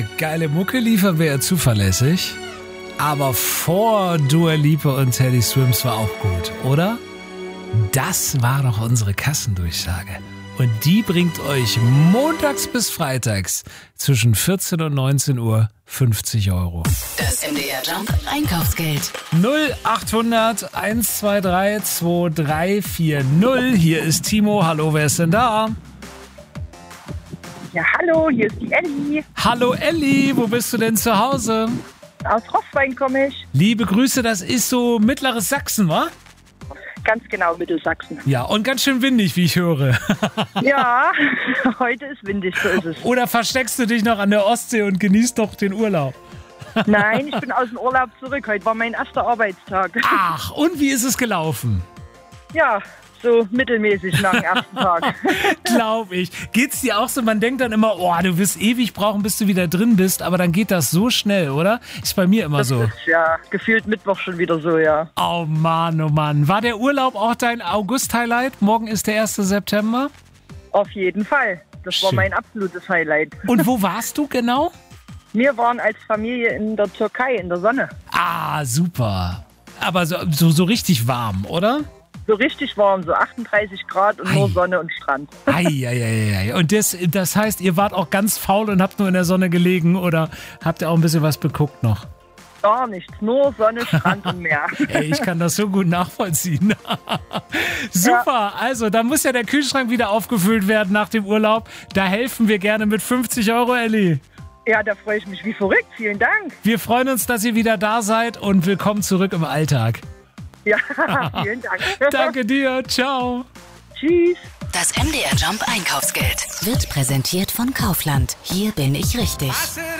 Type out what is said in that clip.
Geile Mucke liefern wir ja zuverlässig. Aber vor Dua Lipa und Teddy Swims war auch gut, oder? Das war doch unsere Kassendurchsage. Und die bringt euch montags bis freitags zwischen 14 und 19 Uhr 50 Euro. Das MDR Jump Einkaufsgeld. 0800 123 2340. Hier ist Timo. Hallo, wer ist denn da? Ja, hallo, hier ist die Elli. Hallo Elli, wo bist du denn zu Hause? Aus Roßwein komme ich. Liebe Grüße, das ist so mittleres Sachsen, wa? Ganz genau, Mittelsachsen. Ja, und ganz schön windig, wie ich höre. Ja, heute ist windig, so ist es. Oder versteckst du dich noch an der Ostsee und genießt doch den Urlaub? Nein, ich bin aus dem Urlaub zurück. Heute war mein erster Arbeitstag. Ach, und wie ist es gelaufen? Ja, so mittelmäßig nach dem ersten Tag. Glaub ich. Geht's dir auch so? Man denkt dann immer, oh, du wirst ewig brauchen, bis du wieder drin bist. Aber dann geht das so schnell, oder? Ist bei mir immer Das so. ist ja gefühlt Mittwoch schon wieder so, ja. Oh Mann, oh Mann. War der Urlaub auch dein August-Highlight? Morgen ist der 1. September. Auf jeden Fall. Das war Schön. mein absolutes Highlight. Und wo warst du genau? Wir waren als Familie in der Türkei, in der Sonne. Ah, super. Aber so richtig warm, oder? So richtig warm, so 38 Grad und nur Sonne und Strand. Ei. Und das heißt, ihr wart auch ganz faul und habt nur in der Sonne gelegen oder habt ihr auch ein bisschen was beguckt noch? Gar nichts, nur Sonne, Strand und Meer. Ey, ich kann das so gut nachvollziehen. Super, ja. Also da muss ja der Kühlschrank wieder aufgefüllt werden nach dem Urlaub. Da helfen wir gerne mit 50 Euro, Elli. Ja, da freue ich mich wie verrückt. Vielen Dank. Wir freuen uns, dass ihr wieder da seid und willkommen zurück im Alltag. Ja, vielen Dank. Danke dir, ciao. Tschüss. Das MDR Jump Einkaufsgeld wird präsentiert von Kaufland. Hier bin ich richtig.